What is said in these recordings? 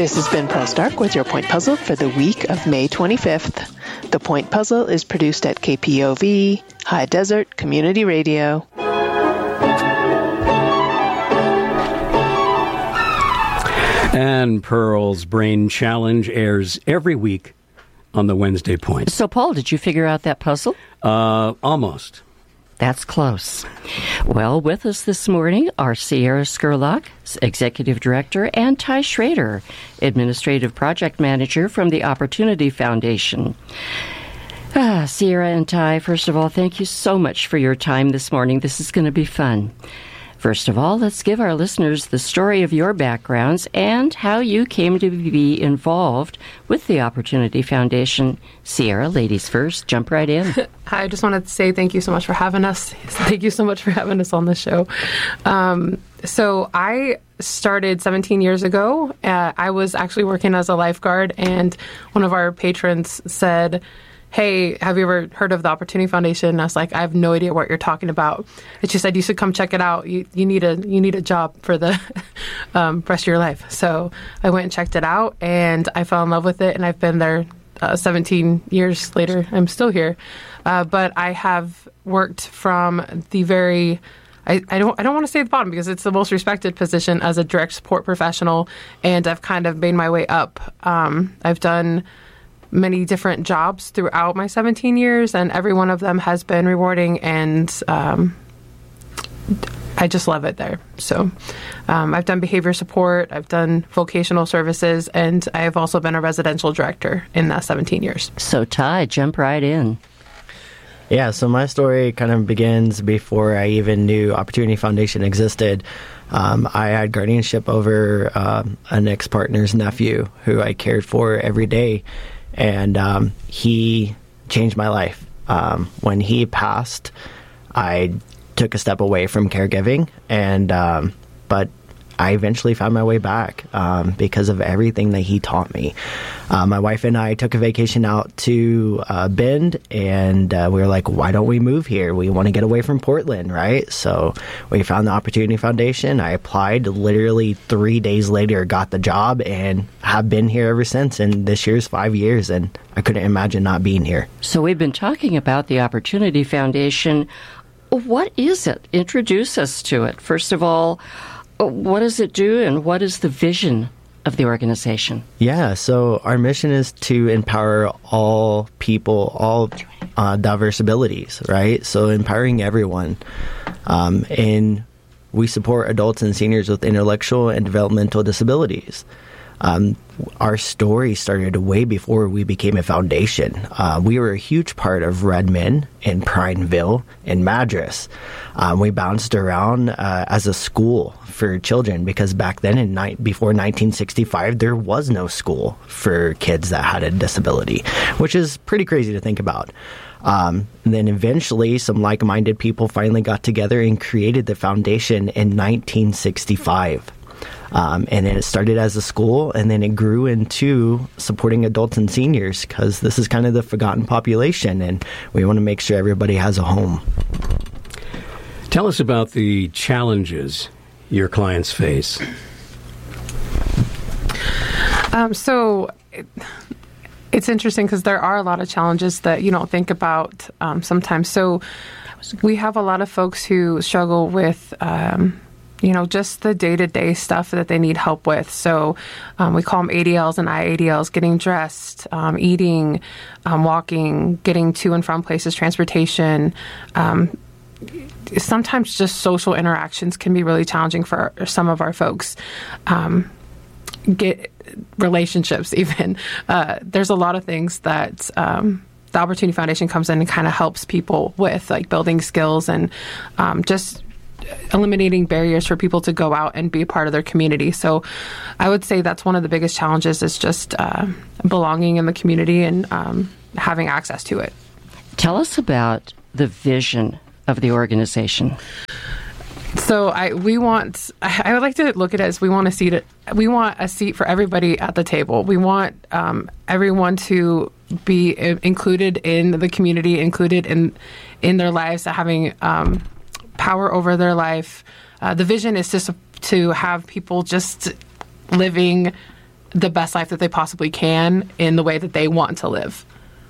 This has been Pearl Stark with your Point Puzzle for the week of May 25th. The Point Puzzle is produced at KPOV, High Desert Community Radio. And Pearl's Brain Challenge airs every week on the Wednesday Point. So, Paul, did you figure out that puzzle? Almost. That's close. Well, with us this morning are Sierra Skurlock, Executive Director, and Ty Schrader, Administrative Project Manager from the Opportunity Foundation. Sierra and Ty, first of all, thank you so much for your time this morning. This is going to be fun. First of all, let's give our listeners the story of your backgrounds and how you came to be involved with the Opportunity Foundation. Sierra, ladies first, jump right in. Hi, I just wanted to say thank you so much for having us. Thank you so much for having us on the show. So I started 17 years ago. I was actually working as a lifeguard, and one of our patrons said, "Hey, have you ever heard of the Opportunity Foundation?" And I was like, "I have no idea what you're talking about." And she said, "You should come check it out. You need a job for the rest of your life." So I went and checked it out, and I fell in love with it, and I've been there 17 years later. I'm still here. But I have worked from the very... I don't want to say the bottom because it's the most respected position as a direct support professional, and I've kind of made my way up. I've done many different jobs throughout my 17 years, and every one of them has been rewarding, and I just love it there. So I've done behavior support, I've done vocational services, and I have also been a residential director in that 17 years. So Ty, jump right in. Yeah, so my story kind of begins before I even knew Opportunity Foundation existed. I had guardianship over an ex-partner's nephew who I cared for every day, and he changed my life. When he passed, I took a step away from caregiving, and but I eventually found my way back because of everything that he taught me. My wife and I took a vacation out to Bend, and we were like, why don't we move here? We want to get away from Portland, right? So we found the Opportunity Foundation. I applied. Literally 3 days later, got the job, and have been here ever since. And this year's 5 years, and I couldn't imagine not being here. So we've been talking about the Opportunity Foundation. What is it? Introduce us to it. First of all, what does it do, and what is the vision of the organization? Yeah, so our mission is to empower all people, all diverse abilities, right? So empowering everyone. And we support adults and seniors with intellectual and developmental disabilities. Our story started way before we became a foundation. We were a huge part of Redmond and Prineville and Madras. We bounced around as a school for children because back then, before 1965, there was no school for kids that had a disability, which is pretty crazy to think about. And then eventually, some like-minded people finally got together and created the foundation in 1965. And then it started as a school, and then it grew into supporting adults and seniors because this is kind of the forgotten population, and we want to make sure everybody has a home. Tell us about the challenges your clients face. It's interesting because there are a lot of challenges that you don't think about sometimes. So we have a lot of folks who struggle with just the day-to-day stuff that they need help with. So we call them ADLs and IADLs, getting dressed, eating, walking, getting to and from places, transportation. Sometimes just social interactions can be really challenging for some of our folks. Get relationships even. There's a lot of things that the Opportunity Foundation comes in and kind of helps people with, like building skills and just eliminating barriers for people to go out and be a part of their community. So I would say that's one of the biggest challenges is just belonging in the community and having access to it. Tell us about the vision of the organization. So I would like to look at it as we want a seat for everybody at the table. We want everyone to be included in the community, included in their lives, having power over their life. The vision is to have people just living the best life that they possibly can in the way that they want to live.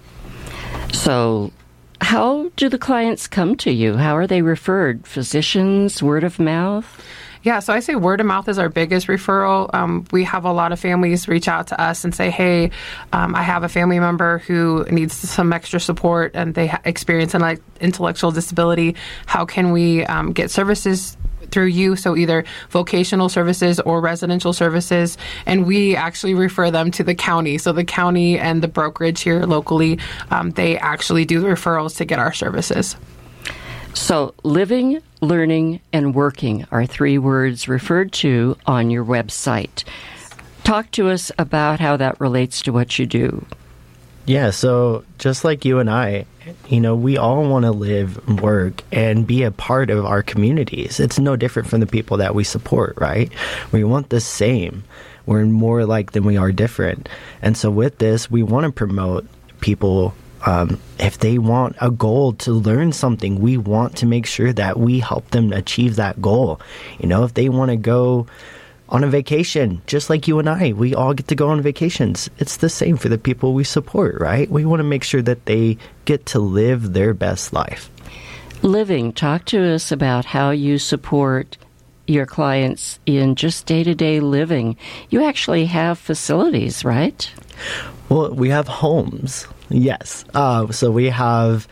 So how do the clients come to you? How are they referred? Physicians, word of mouth? Yeah, so I say word of mouth is our biggest referral. We have a lot of families reach out to us and say, hey, I have a family member who needs some extra support and they experience an intellectual disability. How can we get services through you? So either vocational services or residential services. And we actually refer them to the county. So the county and the brokerage here locally, they actually do the referrals to get our services. So living, learning, and working are 3 words referred to on your website. Talk to us about how that relates to what you do. Yeah, so just like you and I, we all want to live, work, and be a part of our communities. It's no different from the people that we support, right? We want the same. We're more alike than we are different. And so with this, we want to promote people. If they want a goal to learn something, we want to make sure that we help them achieve that goal. If they want to go on a vacation, just like you and I, we all get to go on vacations. It's the same for the people we support, right? We want to make sure that they get to live their best life. Living, talk to us about how you support your clients in just day-to-day living. You actually have facilities, right? Well, we have homes. Yes. So we have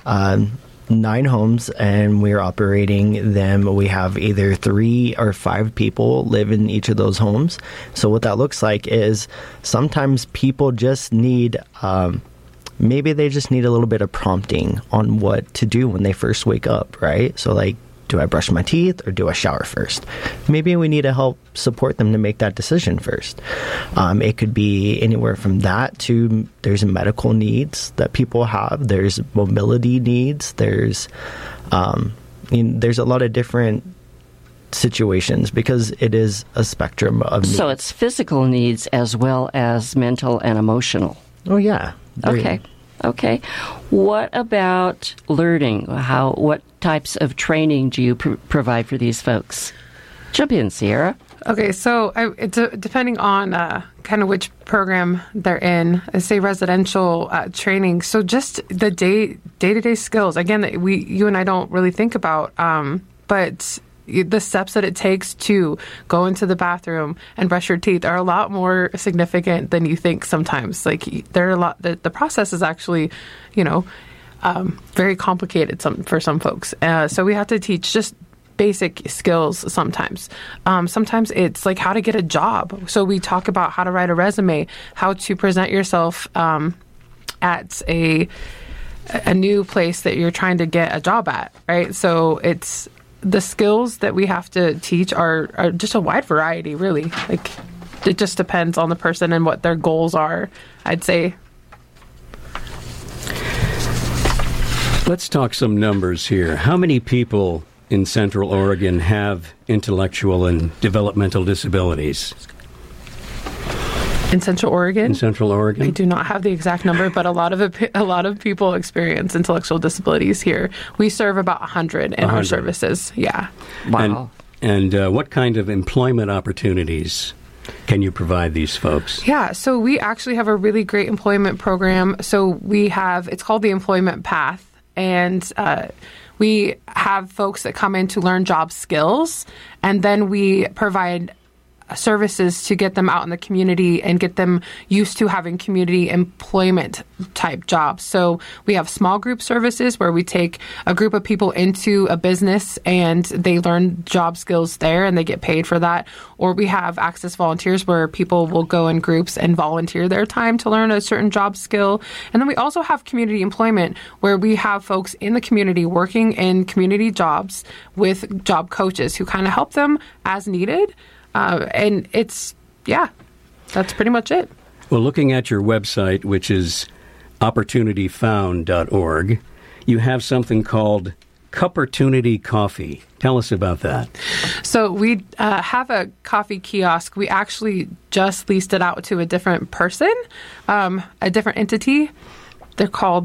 9 homes, and we're operating them. We have either 3 or 5 people live in each of those homes. So what that looks like is sometimes people just need, maybe they just need a little bit of prompting on what to do when they first wake up, right? So like, do I brush my teeth or do I shower first? Maybe we need to help support them to make that decision first. It could be anywhere from that to there's medical needs that people have. There's mobility needs. There's a lot of different situations because it is a spectrum of needs. So it's physical needs as well as mental and emotional. Oh, yeah. Okay. What about learning? What types of training do you provide for these folks? Jump in, Sierra. Okay, so depending on kind of which program they're in, I say residential training. So just the day-to-day skills, again, that you and I don't really think about, but the steps that it takes to go into the bathroom and brush your teeth are a lot more significant than you think sometimes. Like, there are a lot, the process is actually, very complicated for some folks. So we have to teach just basic skills sometimes. Sometimes it's like how to get a job. So we talk about how to write a resume, how to present yourself at a new place that you're trying to get a job at, right? So it's the skills that we have to teach are just a wide variety, really. Like, it just depends on the person and what their goals are, I'd say. Let's talk some numbers here. How many people in Central Oregon have intellectual and developmental disabilities? In Central Oregon? In Central Oregon? I do not have the exact number, but a lot of people experience intellectual disabilities here. We serve about 100 in our services. Yeah. Wow. And what kind of employment opportunities can you provide these folks? Yeah, so we actually have a really great employment program. So it's called the Employment Path, and we have folks that come in to learn job skills, and then we provide services to get them out in the community and get them used to having community employment type jobs. So we have small group services where we take a group of people into a business and they learn job skills there and they get paid for that. Or we have Access Volunteers where people will go in groups and volunteer their time to learn a certain job skill. And then we also have community employment where we have folks in the community working in community jobs with job coaches who kind of help them as needed. And that's pretty much it. Well, looking at your website, which is opportunityfound.org, you have something called Cuppertunity Coffee. Tell us about that. So we have a coffee kiosk. We actually just leased it out to a different person, a different entity. They're called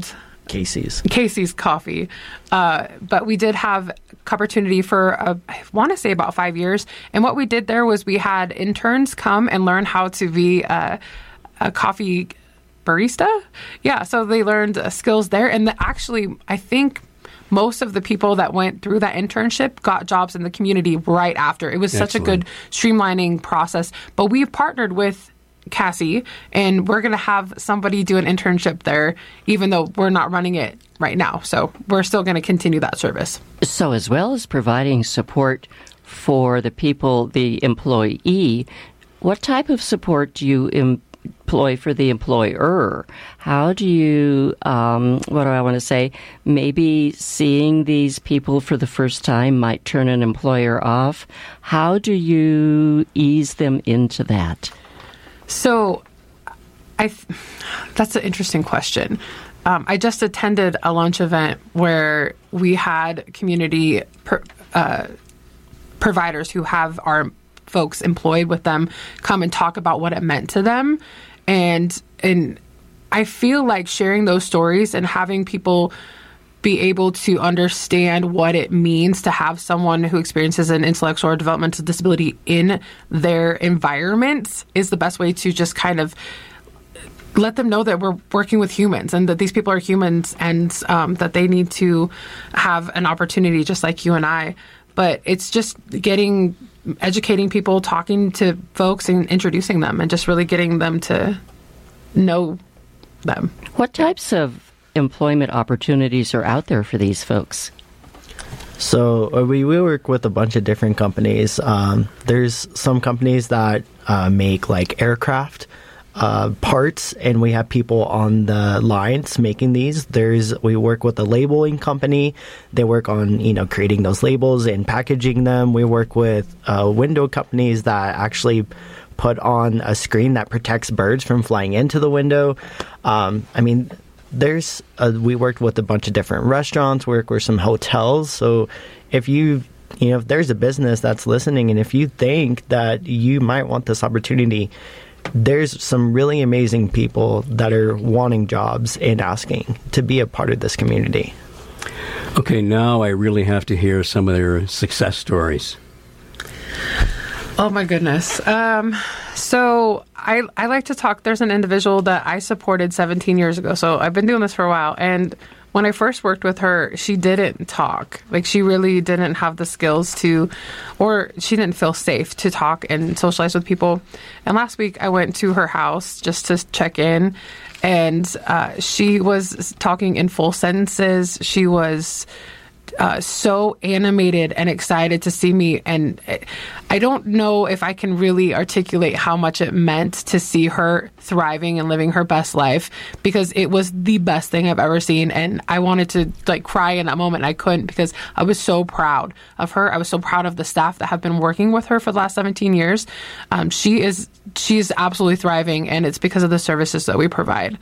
Casey's Coffee. But we did have opportunity for, I want to say about 5 years. And what we did there was we had interns come and learn how to be a coffee barista. Yeah, so they learned skills there. And actually, I think most of the people that went through that internship got jobs in the community right after. It was such a good streamlining process. But we've partnered with Cassie, and we're going to have somebody do an internship there, even though we're not running it right now. So we're still going to continue that service. So as well as providing support for the people, the employee, what type of support do you employ for the employer? How do you, what do I want to say, maybe seeing these people for the first time might turn an employer off. How do you ease them into that? So that's an interesting question. I just attended a lunch event where we had community providers who have our folks employed with them come and talk about what it meant to them. And I feel like sharing those stories and having people be able to understand what it means to have someone who experiences an intellectual or developmental disability in their environment is the best way to just kind of let them know that we're working with humans and that these people are humans and that they need to have an opportunity just like you and I. But it's just educating people, talking to folks and introducing them and just really getting them to know them. What types of employment opportunities are out there for these folks? So we work with a bunch of different companies. There's some companies that make like aircraft parts, and we have people on the lines making these. We work with a labeling company. They work on creating those labels and packaging them. We work with window companies that actually put on a screen that protects birds from flying into the window. We worked with a bunch of different restaurants, work with some hotels. So if if there's a business that's listening and if you think that you might want this opportunity, there's some really amazing people that are wanting jobs and asking to be a part of this community. Okay, now I really have to hear some of their success stories. Oh, my goodness. So I like to talk. There's an individual that I supported 17 years ago. So I've been doing this for a while. And when I first worked with her, she didn't talk. Like, she really didn't have the skills or she didn't feel safe to talk and socialize with people. And last week I went to her house just to check in. And she was talking in full sentences. She was so animated and excited to see me. And I don't know if I can really articulate how much it meant to see her thriving and living her best life, because it was the best thing I've ever seen. And I wanted to cry in that moment. And I couldn't, because I was so proud of her. I was so proud of the staff that have been working with her for the last 17 years. She's absolutely thriving, and it's because of the services that we provide.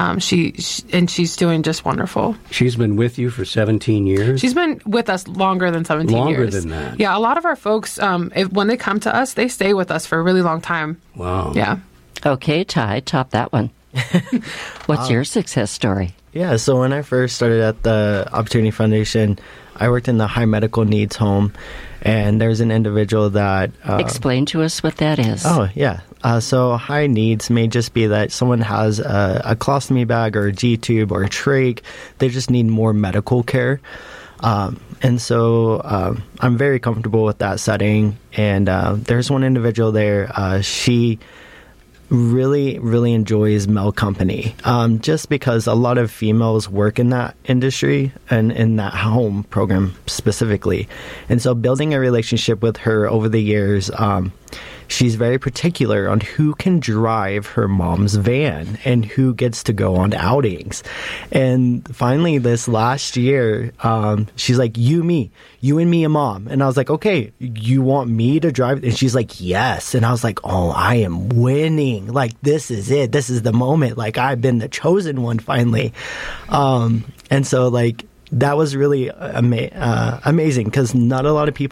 She's doing just wonderful. She's been with you for 17 years? She's been with us longer than 17 years. Longer than that? Yeah, a lot of our folks, when they come to us, they stay with us for a really long time. Wow. Yeah. Okay, Ty, top that one. What's your success story? Yeah, so when I first started at the Opportunity Foundation, I worked in the high medical needs home, and there's an individual that... Explain to us what that is. Oh, yeah. So high needs may just be that someone has a colostomy bag or a G-tube or a trach. They just need more medical care. And so I'm very comfortable with that setting. And there's one individual there. She really, really enjoys male company, just because a lot of females work in that industry and in that home program specifically. And so building a relationship with her over the years, she's very particular on who can drive her mom's van and who gets to go on outings. And finally, this last year, she's like, you and me and mom. And I was like, okay, you want me to drive? And she's like, yes. And I was like, oh, I am winning. Like, this is it. This is the moment. Like, I've been the chosen one finally. And so, that was really amazing, because not a lot of people